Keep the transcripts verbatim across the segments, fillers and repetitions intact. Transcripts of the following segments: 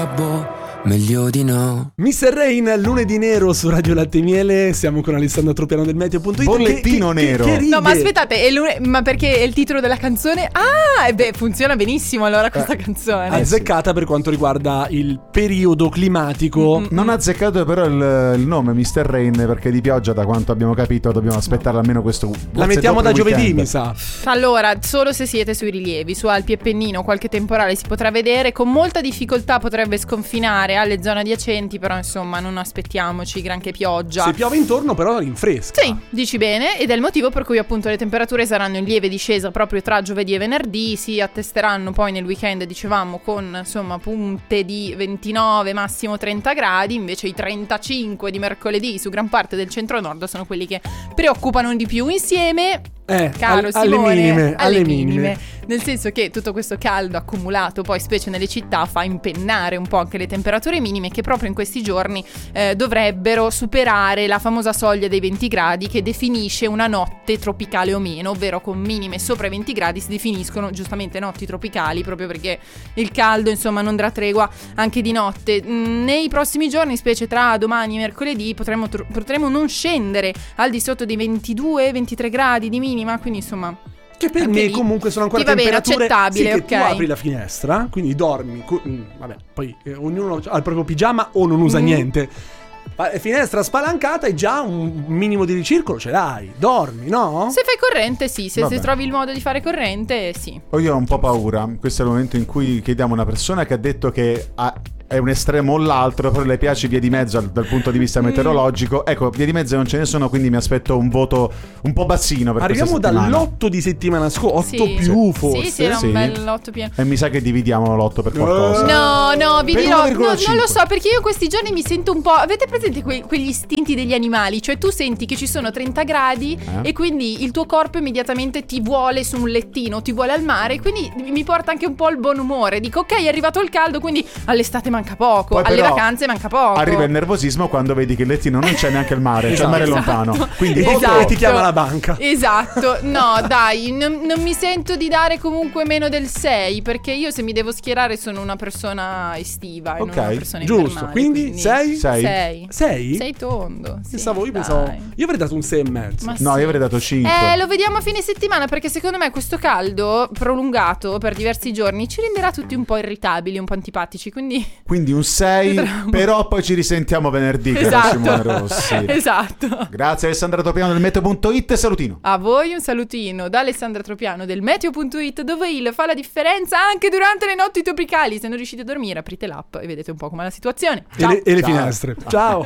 Meglio di no. mister Rain, lunedì nero su Radio Latte e Miele. Siamo con Alessandro Tropiano del Meteo punto it. Bollettino che, che, nero. che, che No, ma aspettate, è lune- ma perché è il titolo della canzone? Ah, e beh, funziona benissimo allora questa eh, canzone. azzeccata per quanto riguarda il periodo climatico. Mm-mm. Non ha azzeccato però il, il nome mister Rain, perché di pioggia, da quanto abbiamo capito, dobbiamo aspettare almeno questo. La mettiamo da giovedì, weekend. mi sa. Allora, solo se siete sui rilievi, su Alpi e Pennino, qualche temporale si potrà vedere. Con molta difficoltà potrebbe sconfinare alle zone adiacenti, però insomma non aspettiamoci granché pioggia. Se piove intorno però rinfresca. Sì, dici bene, ed è il motivo per cui appunto le temperature saranno in lieve discesa proprio tra giovedì e venerdì. Si attesteranno poi nel weekend, dicevamo, con insomma punte di ventinove, massimo trenta gradi. Invece i trentacinque di mercoledì su gran parte del centro-nord sono quelli che preoccupano di più. Insieme, Eh, caro al- Simone, alle minime, alle alle minime. minime. Nel senso che tutto questo caldo accumulato, poi specie nelle città, fa impennare un po' anche le temperature minime, che proprio in questi giorni eh, dovrebbero superare la famosa soglia dei venti gradi, che definisce una notte tropicale o meno, ovvero con minime sopra i venti gradi si definiscono giustamente notti tropicali, proprio perché il caldo insomma non darà tregua anche di notte. Mm, nei prossimi giorni, specie tra domani e mercoledì, potremo, tro- potremo non scendere al di sotto dei ventidue ventitré gradi di minima, quindi insomma Che per anche me lì comunque sono ancora ti va bene, temperature accettabile, sì, che ok. tu apri la finestra, quindi dormi cu- mm, vabbè, poi eh, ognuno ha il proprio pigiama o non usa Mm. niente. Fa- Finestra spalancata e già un minimo di ricircolo ce l'hai. Dormi, no? se fai corrente sì, se, Vabbè. se trovi il modo di fare corrente sì. Poi io ho un po' paura. Questo è il momento in cui chiediamo a una persona che ha detto che ha, è un estremo o l'altro, però le piace via di mezzo dal, dal punto di vista meteorologico. Ecco, via di mezzo non ce ne sono, quindi mi aspetto un voto un po' bassino per Arriviamo questa settimana. dall'otto di settimana scorsa, otto Sì. più Sì, forse. sì, era Sì. un bel lotto pieno. E mi sa che dividiamo l'otto per qualcosa. No, no, vi Per dirò, uno virgola no, non cinque. lo so, perché io questi giorni mi sento un po'. Avete presente que- quegli istinti degli animali? Cioè tu senti che ci sono trenta gradi Eh? e quindi il tuo corpo immediatamente ti vuole su un lettino, ti vuole al mare, quindi mi porta anche un po' il buon umore. Dico ok, è arrivato il caldo, quindi all'estate manca poco, Poi alle però vacanze manca poco. Arriva il nervosismo quando vedi che il lettino non c'è neanche il mare, c'è il mare Esatto. lontano. Quindi Voto Esatto. e ti chiama la banca. Esatto, no dai, non, non mi sento di dare comunque meno del sei, perché io se mi devo schierare sono una persona estiva e Ok, non una persona giusto, invernale, quindi sei? Sei. Sei. Sei? Sei tondo, sì, Pensavo, io dai. pensavo. Io avrei dato un sei e mezzo. Ma No, sì. io avrei dato cinque. Eh, lo vediamo a fine settimana, perché secondo me questo caldo prolungato per diversi giorni ci renderà tutti un po' irritabili, un po' antipatici, quindi Quindi un sei, Vedremo. però poi ci risentiamo venerdì, caro Simone Rossi. Esatto. Grazie Alessandra Tropiano del Meteo punto it e salutino. A voi un salutino da Alessandra Tropiano del Meteo punto it, dove il fa la differenza anche durante le notti tropicali. Se non riuscite a dormire, aprite l'app e vedete un po' com'è la situazione. E le, e le Ciao. finestre. Ciao.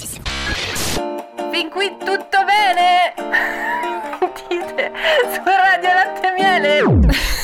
Fin qui tutto bene? Dite su Radio Latte e Miele.